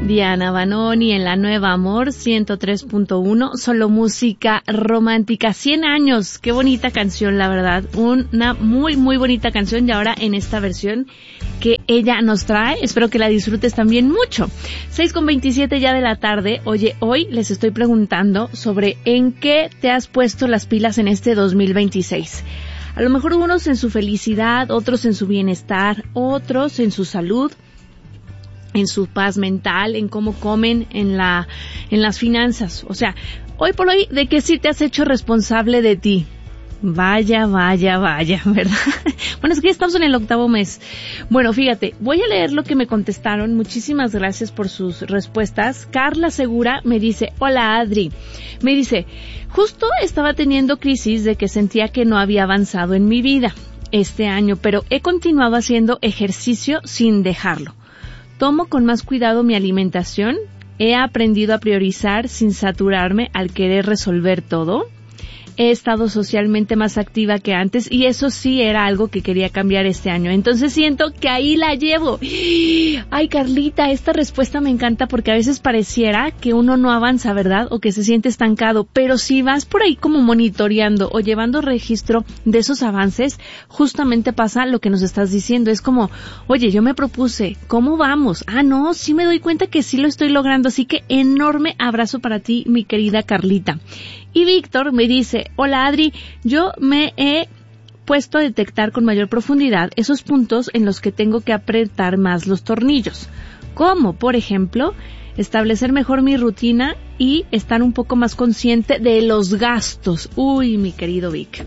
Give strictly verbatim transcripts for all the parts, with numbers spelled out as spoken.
Diana Banoni en la Nueva Amor ciento tres punto uno, solo música romántica. cien años, qué bonita canción, la verdad. Una muy, muy bonita canción, y ahora en esta versión que ella nos trae. Espero que la disfrutes también mucho. seis con veintisiete ya de la tarde. Oye, hoy les estoy preguntando sobre en qué te has puesto las pilas en este dos mil veintiséis. A lo mejor unos en su felicidad, otros en su bienestar, otros en su salud, en su paz mental, en cómo comen, en la, en las finanzas. O sea, hoy por hoy, ¿de qué sí te has hecho responsable de ti? Vaya, vaya, vaya, ¿verdad? Bueno, es que ya estamos en el octavo mes. Bueno, fíjate, voy a leer lo que me contestaron. Muchísimas gracias por sus respuestas. Carla Segura me dice, hola Adri. Me dice, justo estaba teniendo crisis de que sentía que no había avanzado en mi vida este año, pero he continuado haciendo ejercicio sin dejarlo. Tomo con más cuidado mi alimentación, he aprendido a priorizar sin saturarme al querer resolver todo. He estado socialmente más activa que antes y eso sí era algo que quería cambiar este año. Entonces siento que ahí la llevo. Ay, Carlita, esta respuesta me encanta porque a veces pareciera que uno no avanza, ¿verdad? O que se siente estancado. Pero si vas por ahí como monitoreando o llevando registro de esos avances, justamente pasa lo que nos estás diciendo. Es como, oye, yo me propuse, ¿cómo vamos? Ah, no, sí me doy cuenta que sí lo estoy logrando. Así que enorme abrazo para ti, mi querida Carlita. Y Víctor me dice, hola Adri, yo me he puesto a detectar con mayor profundidad esos puntos en los que tengo que apretar más los tornillos. Como, por ejemplo, establecer mejor mi rutina y estar un poco más consciente de los gastos. Uy, mi querido Vic.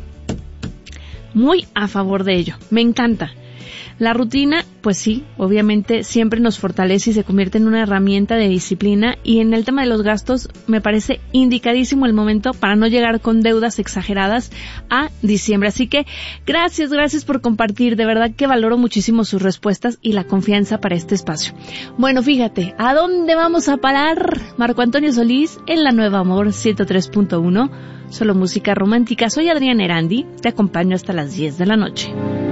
Muy a favor de ello. Me encanta. La rutina, pues sí, obviamente siempre nos fortalece y se convierte en una herramienta de disciplina, y en el tema de los gastos me parece indicadísimo el momento para no llegar con deudas exageradas a diciembre. Así que gracias, gracias por compartir, de verdad que valoro muchísimo sus respuestas y la confianza para este espacio. Bueno, fíjate, ¿a dónde vamos a parar? Marco Antonio Solís en la Nueva Amor ciento tres punto uno, solo música romántica. Soy Adriana Erandi, te acompaño hasta las diez de la noche.